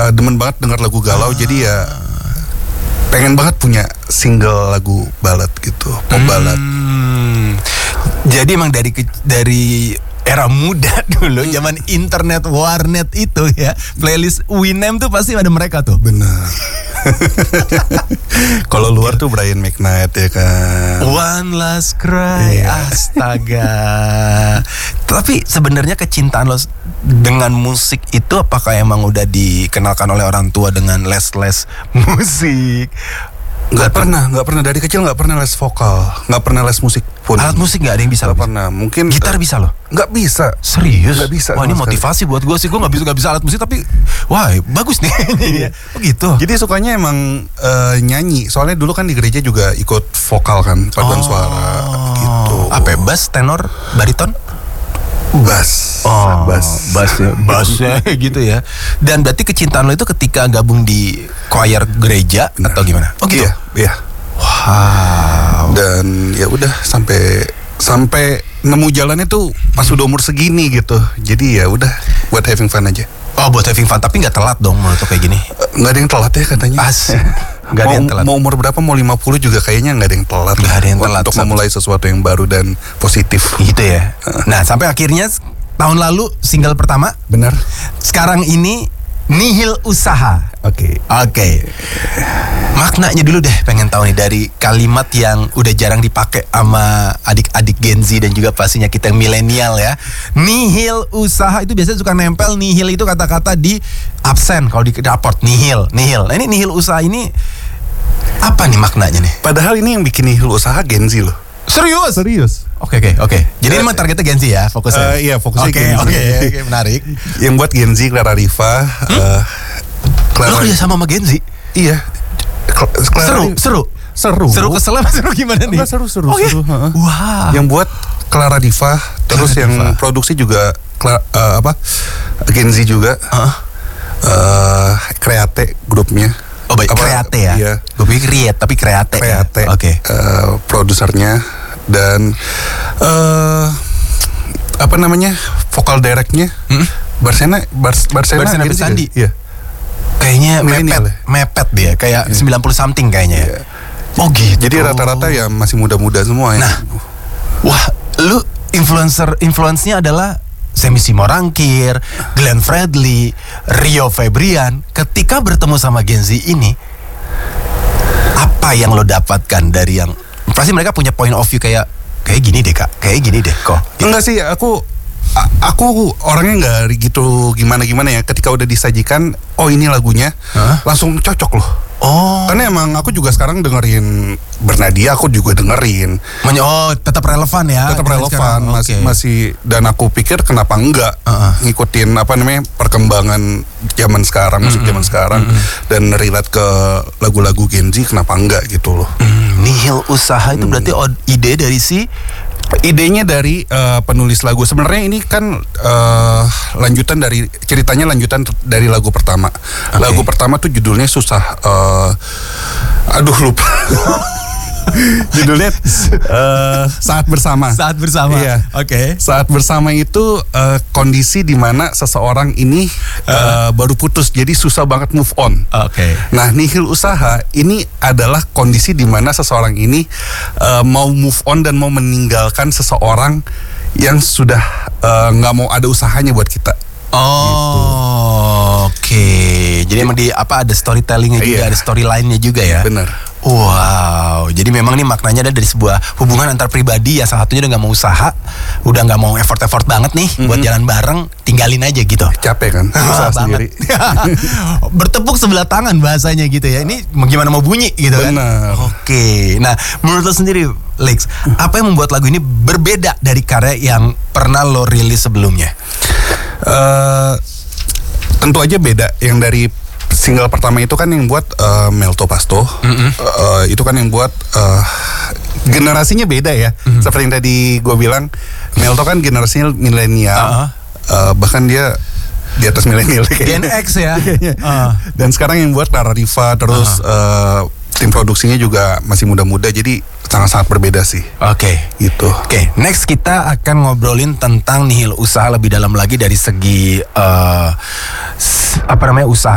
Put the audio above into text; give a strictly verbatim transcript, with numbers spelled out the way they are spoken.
uh, demen banget dengar lagu galau, ah. jadi ya pengen banget punya single lagu ballad gitu, pop hmm. ballad. Jadi emang dari dari era muda dulu, zaman internet warnet itu ya, playlist Winem tuh pasti ada mereka tuh. Benar. Kalau luar tuh Brian McKnight ya kan. One Last Cry, yeah. Astaga. Tapi sebenarnya kecintaan lo dengan musik itu apakah emang udah dikenalkan oleh orang tua dengan les-les musik? Nggak pernah, nggak pernah dari kecil nggak pernah les vokal, nggak pernah les musik pun. Alat musik nggak ada yang bisa? Nggak pernah, mungkin gitar uh, bisa loh? Nggak bisa. Serius? Nggak bisa. Wah ini motivasi sekali buat gue sih, gue nggak bisa nggak bisa alat musik tapi wah bagus nih. Oh gitu. Jadi sukanya emang uh, nyanyi, soalnya dulu kan di gereja juga ikut vokal kan, paduan oh, suara gitu. Apa bass, tenor, bariton? Bass, oh, bass, bass ya, bassnya gitu ya. Dan berarti kecintaan lo itu ketika gabung di choir gereja. Benar. Atau gimana? Oh gitu. Iya, iya. Wow. Dan ya udah sampai sampai nemu jalannya tuh pas udah umur segini gitu. Jadi ya udah buat having fun aja. Oh buat having fun, tapi nggak telat dong menurut lo kayak gini? Nggak ada yang telat ya katanya. Asik. Gak ada mau, yang telat. Mau umur berapa, mau lima puluh juga kayaknya gak ada yang telat. Gak ada yang telat untuk memulai sesuatu yang baru dan positif. Gitu ya. Nah sampai akhirnya tahun lalu single pertama. Benar. Sekarang ini Nihil Usaha. Oke. okay. Oke okay. Maknanya dulu deh, pengen tahu nih dari kalimat yang udah jarang dipakai sama adik-adik Gen Z dan juga pastinya kita yang milenial ya. Nihil Usaha itu biasanya suka nempel nihil itu kata-kata di absen kalau di raport. Nihil, nihil. Nah ini Nihil Usaha ini apa nih maknanya nih? Padahal ini yang bikin Nihil Usaha Gen Z loh. Serius? Serius. Oke okay, oke okay, oke. Okay. Jadi uh, ini targetnya Gen Z ya, fokusnya. Uh, iya, fokusnya okay, Gen Z. Oke okay, oke okay, menarik. Yang buat Gen Z Clara Riva. Hmm? Uh, Clara... Lo kerja sama sama Gen Z? Iya. Clara... Seru, seru. Seru. Seru kesel apa seru gimana nih? Enggak, seru, seru, okay. seru. Uh-huh. Wow. Yang buat Clara Diva, terus Clara yang Diva. Produksi juga Clara, uh, apa? Gen Z juga. Uh-huh. Uh, Kreate grupnya. Oh baik, Kreate ya? Iya. Gue pikir Create, tapi Kreate. Kreate. Ya? Oke. Okay. Uh, produsernya dan uh, apa namanya vokal directnya hmm? Barsena Bars, Barsena, Barsena Bersandi. Iya. Kayaknya milenial mepet, ya? mepet dia, kayak yeah. sembilan puluh something kayaknya. Yeah. Oh gitu. Jadi rata-rata ya masih muda-muda semua ya. Nah, wah, lu influencer influence-nya adalah Semi Simorangkir, Glenn Fredly, Rio Febrian. Ketika bertemu sama Gen Z ini, apa yang lo dapatkan dari yang pasti mereka punya point of view kayak kayak gini deh kak, kayak gini deh kok. Gitu. Enggak sih, aku aku orangnya nggak gitu gimana-gimana ya. Ketika udah disajikan, oh ini lagunya, huh? langsung cocok loh. Oh. Karena emang aku juga sekarang dengerin Bernadia, aku juga dengerin. Men- oh, tetap relevan ya. Tetap relevan, masih okay. masih dan aku pikir kenapa enggak uh-uh. ngikutin apa namanya perkembangan zaman sekarang, musik mm-hmm. zaman sekarang mm-hmm. dan relate ke lagu-lagu Gen Z, kenapa enggak gitu loh. Mm, Nihil Usaha itu berarti mm. ide dari si idenya dari uh, penulis lagu. Sebenarnya ini kan uh, lanjutan dari ceritanya lanjutan dari lagu pertama. Okay. Lagu pertama tuh judulnya susah. Uh, aduh lupa. Judulnya uh, Saat Bersama. Saat Bersama. Iya. Oke. Okay. Saat Bersama itu uh, kondisi di mana seseorang ini uh, uh, baru putus, jadi susah banget move on. Oke. Okay. Nah, Nihil Usaha ini adalah kondisi di mana seseorang ini uh, mau move on dan mau meninggalkan seseorang yang sudah nggak uh, mau ada usahanya buat kita. Oh, gitu. Oke. Okay. Jadi emang di apa ada storytellingnya juga, iya. ada storyline-nya juga ya. Benar. Wow, jadi memang nih maknanya ada dari sebuah hubungan antar pribadi ya, salah satunya udah nggak mau usaha, udah nggak mau effort-effort banget nih mm-hmm. buat jalan bareng, tinggalin aja gitu. Capek kan, usaha sendiri. Bertepuk sebelah tangan bahasanya gitu ya. Ini gimana mau bunyi gitu kan? Benar. Oke, nah menurut lo sendiri, Lex, apa yang membuat lagu ini berbeda dari karya yang pernah lo rilis sebelumnya? Uh, tentu aja beda. Yang dari single pertama itu kan yang buat uh, Melto Pasto, mm-hmm. uh, itu kan yang buat uh, generasinya beda ya. Mm-hmm. Seperti yang tadi gue bilang, Melto kan generasinya milenial, uh-huh. uh, bahkan dia di atas milenial. Gen X ya. uh. Dan sekarang yang buat Clara Riva, terus uh-huh. uh, tim produksinya juga masih muda-muda, jadi sangat-sangat berbeda sih. Oke, okay. gitu. Oke, okay. Next kita akan ngobrolin tentang Nihil Usaha lebih dalam lagi dari segi uh, apa namanya usaha.